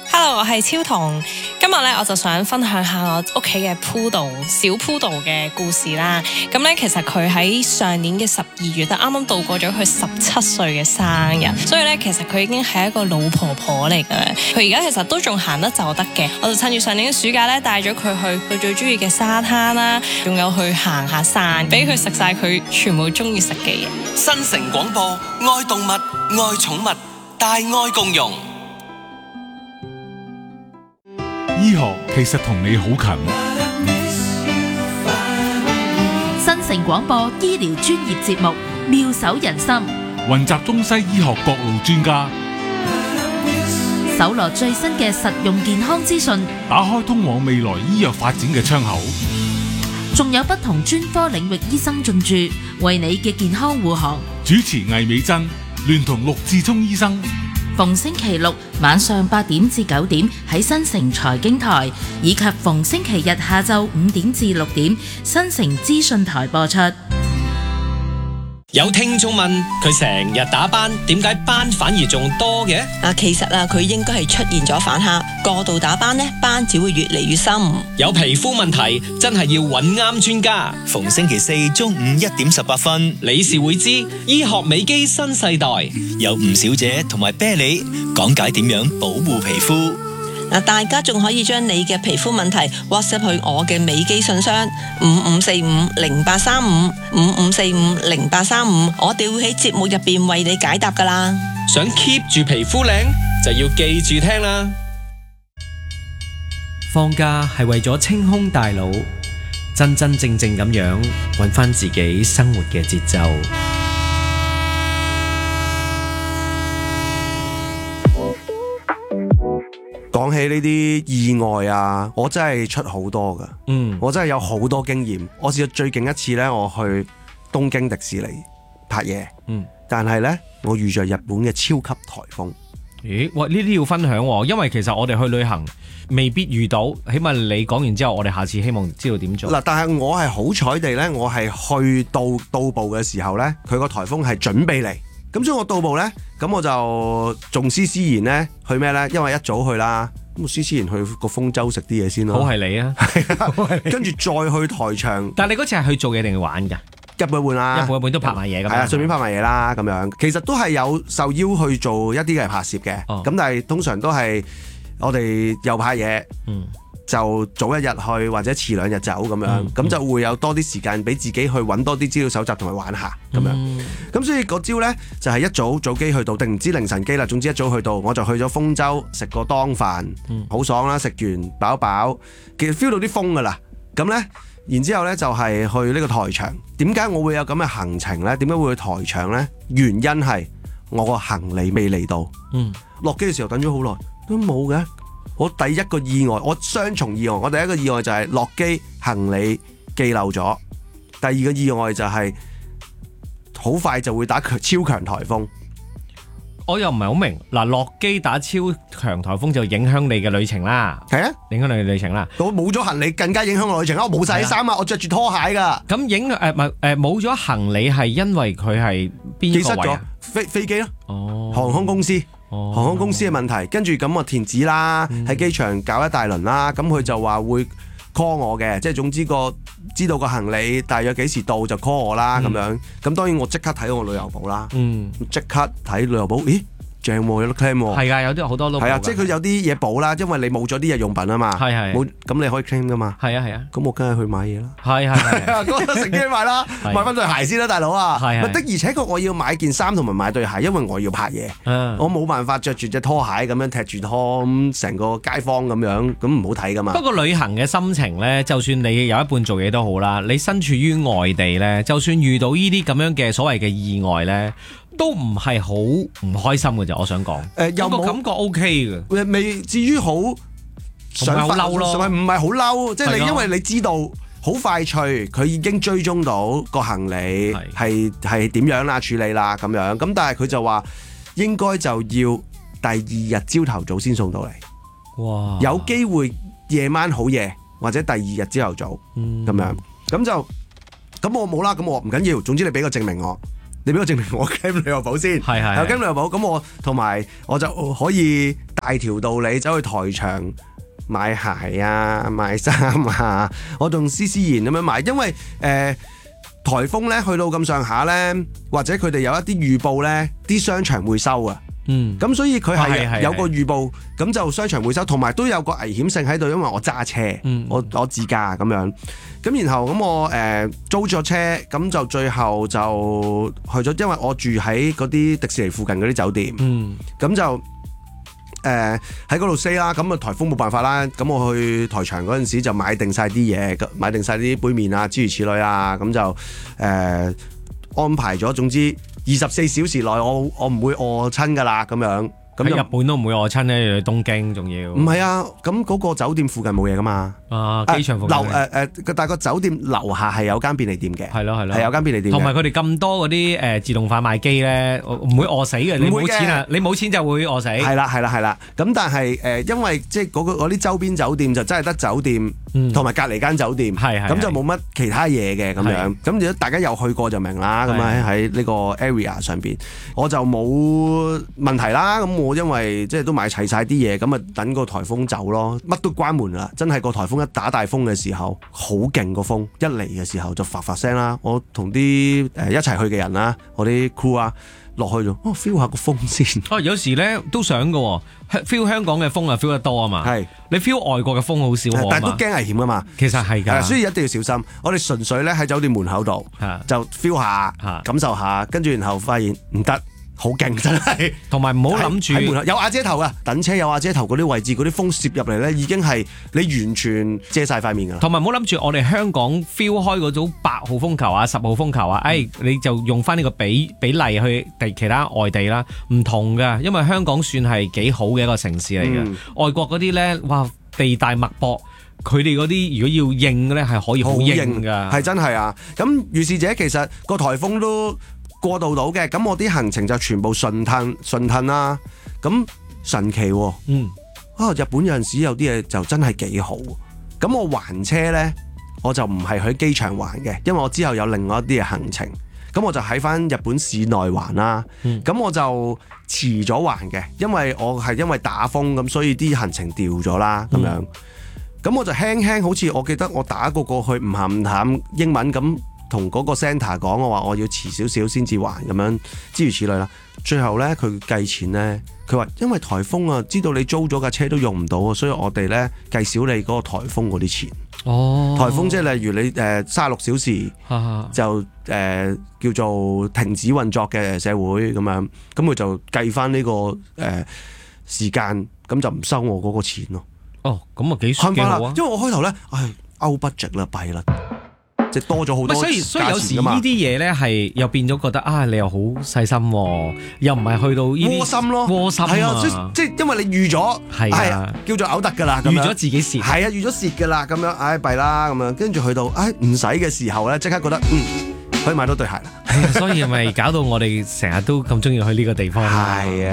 Hello， 我係超彤。今日咧我就想分享下我屋企嘅小 Poodle 嘅故事啦。咁咧其實佢喺上年嘅12月啱啱度過咗佢17歲嘅生日，所以咧其實佢已經係一個老婆婆嚟嘅。佢而家其實都仲行得走得嘅。我就趁住上年嘅暑假咧，帶咗佢去佢最中意嘅沙灘啦，仲有去行下山，俾佢食晒佢全部中意食嘅嘢。 新城廣播，愛動物，愛寵物，大愛共融。 醫學其實同你好近。 新城廣播醫療專業節目，妙手仁心， 雲集中西醫學各路專家， 搜羅最新嘅實用健康資訊， 打開通往未來醫藥發展嘅窗口。 仲有不同專科領域醫生進駐，為你嘅健康護航。 主持魏美珍聯同陸志聰醫生， 逢星期六晚上8點至9點喺新城財經台，以及逢星期日下晝5點至6點新城資訊台播出。 有聽眾問佢成日打斑，點解斑反而仲多嘅？ 其實佢應該係出現咗反黑，過度打斑呢，斑只會越嚟越深。 有皮膚問題真係要揾啱專家。 逢星期四中午1點18分， 理事會知醫學美肌新世代， 有吳小姐同埋啤梨講解點樣保護皮膚。 大家仲可以將你嘅皮膚問題 WhatsApp 去我嘅美肌信箱5545083555450835，我哋會喺節目入邊為你解答噶啦。 想 keep 住皮膚靚，就要記住聽啦。 放假係為咗清空大腦，真真正正咁樣揾返自己生活嘅節奏。 講起呢啲意外啊，我真係出好多噶，我真係有好多經驗。我試過最勁一次呢，我去東京迪士尼拍嘢，但係呢，我遇着日本嘅超級颱風。 咦？喂，呢啲要分享喎，因為其實我哋去旅行未必遇到，起碼你講完之後，我哋下次希望知道點做。 嗱，但係我係好彩地呢，我係去到埗嘅時候呢，佢個颱風係準備嚟。咁所以我到埗呢，咁我就仲施然呢去咩呢？因為一早去啦，咁施然去個豐洲食啲嘢先咯。 好係你啊， 跟住再去台場。 但係你嗰次係去做嘢定係玩㗎？ 一半啦， 一半都拍埋嘢咁。係啊，順便拍埋嘢啦咁樣。其實都係有受邀去做一啲嘅拍攝嘅。咁但係通常都係我哋又拍嘢。就早一日去或者遲2日走咁樣，咁就會有多啲時間俾自己去揾多啲資料搜集同埋玩下咁樣。咁所以嗰朝呢，就係一早機去到，定唔知凌晨機啦。總之一早去到，我就去咗豐洲食個當飯，好爽啦！食完飽，其實 feel 到啲風噶啦。咁呢，然之後呢，就係去呢個台場。點解我會有咁嘅行程呢？點解會去台場呢？原因係我個行李未嚟到。落機嘅時候等咗好耐都冇嘅。我第一個意外，我雙重意外。我第一個意外就係落機行李寄漏咗，第二個意外就係好快就會打超強颱風。 我又唔係好明嗱，落機打超強颱風就影響你嘅旅程啦。係啊，影響你嘅旅程啦。 我冇咗行李更加影響我旅程啦。我冇晒啲衫啊，我着住拖鞋噶。 咁冇咗行李係因為佢係邊個位啊？ 飛機咯，航空公司。航空公司嘅問題，跟住咁我填紙啦，喺機場搞一大輪啦，咁佢就話會 call 我嘅，即係總之知道個行李大約幾時到就 call 我啦咁樣。咁當然我即刻睇我旅遊簿啦，即刻睇旅遊簿，咦？正喎，有得 claim 喎。係㗎，有啲好多都係啊，即係佢有啲嘢補啦，因為你冇咗啲日用品啊嘛。係冇咁你可以 claim 㗎嘛。係啊。咁我梗係去買嘢啦。係。嗰個乘機買啦，買翻對鞋先啦，大佬啊。係。的而且確我要買件衫同埋買對鞋，因為我要拍嘢。我冇辦法着住隻拖鞋咁樣踢住拖咁成個街坊咁樣，咁唔好睇㗎嘛。不過旅行嘅心情咧，就算你有一半做嘢都好啦，你身處於外地咧，就算遇到呢啲咁樣嘅所謂嘅意外咧，都唔係好唔開心嘅啫，我想講。有個感覺 OK 嘅，未至於好想嬲咯，唔係好嬲，即係你因為你知道好快脆，佢已經追蹤到個行李係點樣啦，處理啦咁樣。咁但係佢就話應該就要第二日朝頭早先送到嚟。哇！有機會夜晚好夜，或者第二日朝頭早咁樣。咁我冇啦，咁我唔緊要，總之你俾個證明我。 你俾我證明我 claim 旅遊保先， 係有 claim 旅遊保，咁我同埋我就可以大條道理走去台場買鞋啊、買衫啊，我仲斯斯然咁樣買，因為颱風咧去到咁上下咧，或者佢哋有一啲預報咧，啲商場會收啊。咁所以佢係有個預報，咁就商場會收，同埋都有個危險性喺度，因為我揸車，我自駕咁樣。咁然後咁我租咗車，咁就最後就去咗，因為我住喺嗰啲迪士尼附近嗰啲酒店，咁就喺嗰度 stay 啦。咁啊颱風冇辦法啦，咁我去台場嗰陣時就買定晒啲嘢，買定晒啲杯麵啊諸如此類啊，咁就安排咗，總之24小時內我唔會餓親㗎啦，咁樣。 喺日本都唔會餓親咧，東京仲要。 唔係啊，咁嗰個酒店附近冇嘢㗎嘛。 機場附近。 但係個酒店樓下係有間便利店嘅。係有間便利店。 同埋佢哋咁多嗰啲自動販賣機咧，唔會餓死嘅。你冇錢啊，你冇錢就會餓死。係啦。咁但係因為即係嗰啲周邊酒店就真係得酒店同埋隔離間酒店，咁就冇乜其他嘢嘅咁樣。咁如果大家有去過就明啦。咁喺呢個 area 上邊，我就冇問題啦。咁我因為即係都買齊晒啲嘢，咁啊等個颱風走咯，乜都關門啦。真係個颱風一打大風嘅時候，好勁個風一嚟嘅時候就發聲啦。我同啲一齊去嘅人啦，我啲 crew 啊落去咗，feel 下個風先。 有時咧都想嘅，feel 香港嘅風啊 feel 得多啊嘛。係你 feel 外國嘅風好少， 但係都驚危險噶嘛。 其實係㗎， 所以一定要小心。我哋純粹咧喺酒店門口度就 feel 下，感受下，跟住然後發現唔得。好勁真係，同埋唔好諗住喺門口有瓦遮頭啊！等車有瓦遮頭嗰啲位置，嗰啲風攝入嚟咧，已經係你完全遮晒塊面㗎啦。同埋唔好諗住我哋香港 feel 開嗰種8號風球啊、10號風球啊，你就用翻呢個比例去其他外地啦，唔同㗎，因為香港算係幾好嘅一個城市嚟嘅。外國嗰啲咧，哇地大物博，佢哋嗰啲如果要應嘅咧，係可以好應㗎，係真係啊！咁如是者其實個颱風都過渡到嘅，咁我啲行程就全部順騰啦。咁神奇喎，日本有陣時有啲嘢就真係幾好。咁我還車呢，我就唔係去機場還嘅，因為我之後有另外一啲嘅行程。咁我就喺翻日本市內還啦。咁我就遲咗還嘅，因為我係因為打風咁，所以啲行程調咗啦。咁樣，咁我就輕好似我記得我打過去唔鹹唔淡英文咁。同嗰個 centre 講，我話我要遲少少先至還咁樣，諸如此類啦。最後呢，佢計錢呢，佢話因為颱風啊，知道你租咗架車都用唔到啊，所以我哋呢計少你嗰個颱風嗰啲錢。颱風即係例如你36小時就叫做停止運作嘅社會咁樣，咁佢就計翻呢個時間，咁就唔收我嗰個錢咯。咁啊幾好啊！因為我開頭呢，out budget 啦，弊啦。即係多咗好多，所以有時呢啲嘢咧係又變咗覺得你又好細心喎，又唔係去到呢啲窩心咯，窩心係啊，即係因為你預咗係啊，叫做嘔得㗎啦，預咗自己蝕係啊，預咗蝕㗎啦，咁樣弊啦咁樣，跟住去到唔使嘅時候咧，即刻覺得可以買到對鞋啦，所以咪搞到我哋成日都咁中意去呢個地方。係啊。